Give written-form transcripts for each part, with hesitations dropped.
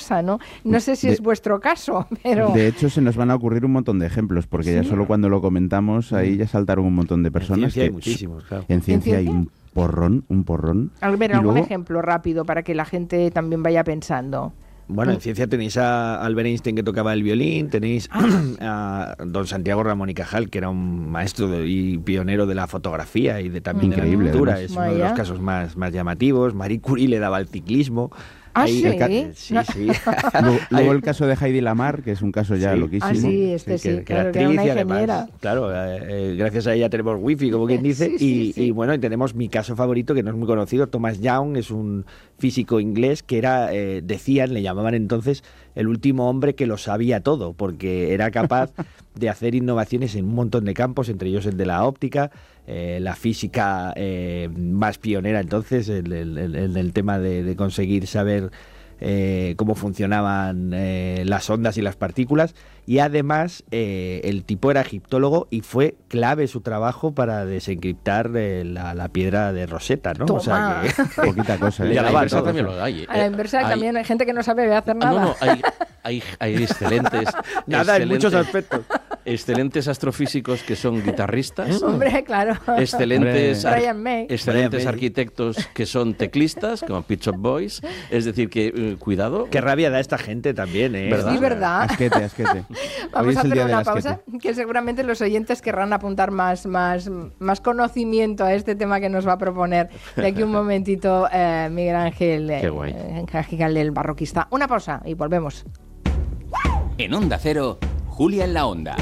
casa, ¿no? No sé si es vuestro caso, pero... De hecho, se nos van a ocurrir un montón de ejemplos, porque ya solo cuando lo comentamos, ahí ya saltaron un montón de personas. En ciencia hay muchísimos, claro. En ciencia hay un porrón. A ver, Y algún luego, ejemplo rápido para que la gente también vaya pensando. Bueno, en ciencia tenéis a Albert Einstein, que tocaba el violín, tenéis a don Santiago Ramón y Cajal, que era un maestro y pionero de la fotografía y también Increíble, de la pintura. además. Es uno de los casos más llamativos. Marie Curie le daba al ciclismo. ¿Sí? Sí. luego el caso de Heidi Lamar, que es un caso ya loquísimo. Sí, claro, que era una ingeniera. Además, claro, gracias a ella tenemos wifi, como quien dice, y bueno, y tenemos mi caso favorito, que no es muy conocido. Thomas Young es un físico inglés que era, le llamaban entonces el último hombre que lo sabía todo, porque era capaz de hacer innovaciones en un montón de campos, entre ellos el de la óptica, la física más pionera entonces, el tema de conseguir saber cómo funcionaban las ondas y las partículas, y además el tipo era egiptólogo y fue clave su trabajo para desencriptar la piedra de Rosetta, ¿no? Toma. O sea que poquita cosa. Y a la inversa también lo hay. A la inversa también hay gente que no sabe hacer nada. No, hay excelentes... nada en muchos aspectos. Excelentes astrofísicos que son guitarristas. Hombre, claro. Excelentes, Brian May. excelentes arquitectos que son teclistas, como Pet Shop Boys. Es decir, que cuidado. Qué rabia da esta gente también, ¿eh? ¿Verdad? Sí, ¿verdad? Asquete. Hoy Vamos es a el hacer día del una asquete. pausa, que seguramente los oyentes querrán apuntar más conocimiento a este tema que nos va a proponer de aquí un momentito Miguel Ángel, Qué guay. Ángel el barroquista. Una pausa y volvemos. En Onda Cero, Julia en la Onda.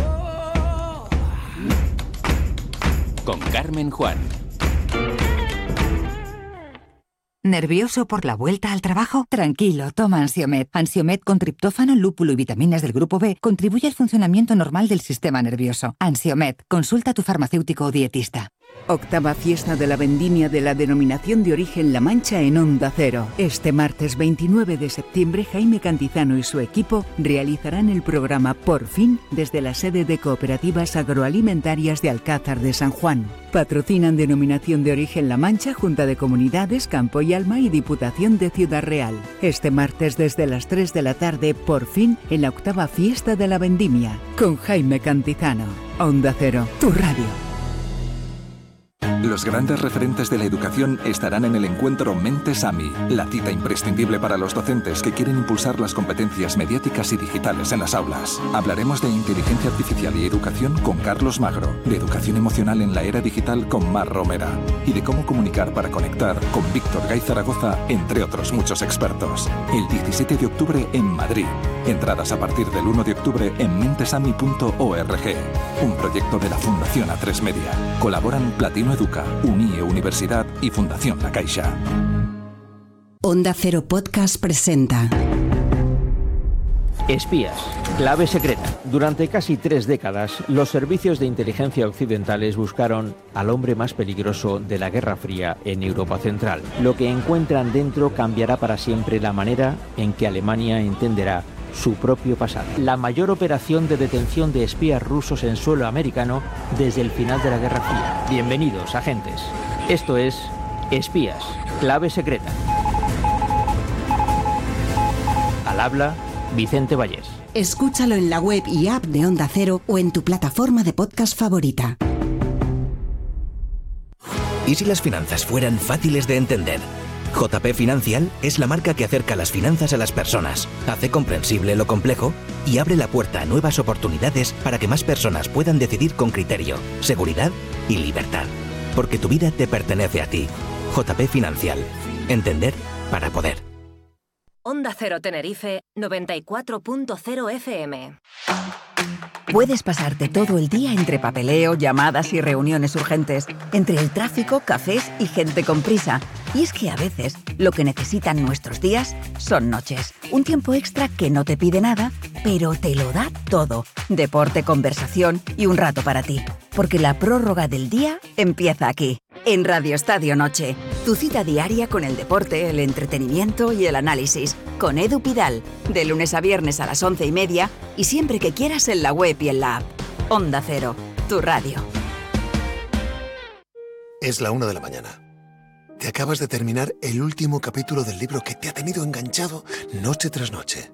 Con Carmen Juan. ¿Nervioso por la vuelta al trabajo? Tranquilo, toma Ansiomed. Ansiomed con triptófano, lúpulo y vitaminas del grupo B contribuye al funcionamiento normal del sistema nervioso. Ansiomed, consulta a tu farmacéutico o dietista. Octava fiesta de la vendimia de la denominación de origen La Mancha en Onda Cero. Este martes 29 de septiembre, Jaime Cantizano y su equipo realizarán el programa Por Fin desde la sede de Cooperativas Agroalimentarias de Alcázar de San Juan. Patrocinan Denominación de Origen La Mancha, Junta de Comunidades, Campo y Alma y Diputación de Ciudad Real. Este martes desde las 3 de la tarde, Por Fin, en la octava fiesta de la vendimia, con Jaime Cantizano. Onda Cero, tu radio. Los grandes referentes de la educación estarán en el encuentro Mentes AMI, la cita imprescindible para los docentes que quieren impulsar las competencias mediáticas y digitales en las aulas. Hablaremos de inteligencia artificial y educación con Carlos Magro, de educación emocional en la era digital con Mar Romera y de cómo comunicar para conectar con Víctor Gay Zaragoza, entre otros muchos expertos. El 17 de octubre en Madrid. Entradas a partir del 1 de octubre en mentesami.org. Un proyecto de la Fundación A3 Media. Colaboran Platino Educa, UNIE Universidad y Fundación La Caixa. Onda Cero Podcast presenta Espías, clave secreta. Durante casi 3 décadas, los servicios de inteligencia occidentales buscaron al hombre más peligroso de la Guerra Fría en Europa Central. Lo que encuentran dentro cambiará para siempre la manera en que Alemania entenderá su propio pasado. La mayor operación de detención de espías rusos en suelo americano desde el final de la Guerra Fría. Bienvenidos, agentes. Esto es Espías, clave secreta. Al habla, Vicente Vallés. Escúchalo en la web y app de Onda Cero o en tu plataforma de podcast favorita. ¿Y si las finanzas fueran fáciles de entender? JP Financial es la marca que acerca las finanzas a las personas, hace comprensible lo complejo y abre la puerta a nuevas oportunidades para que más personas puedan decidir con criterio, seguridad y libertad. Porque tu vida te pertenece a ti. JP Financial. Entender para poder. Onda Cero Tenerife 94.0 FM. Puedes pasarte todo el día entre papeleo, llamadas y reuniones urgentes, entre el tráfico, cafés y gente con prisa. Y es que a veces lo que necesitan nuestros días son noches. Un tiempo extra que no te pide nada, pero te lo da todo. Deporte, conversación y un rato para ti. Porque la prórroga del día empieza aquí, en Radio Estadio Noche. Tu cita diaria con el deporte, el entretenimiento y el análisis. Con Edu Pidal, de lunes a viernes a las 11:30 y siempre que quieras en la web y en la app. Onda Cero, tu radio. Es la 1 de la mañana. Te acabas de terminar el último capítulo del libro que te ha tenido enganchado noche tras noche.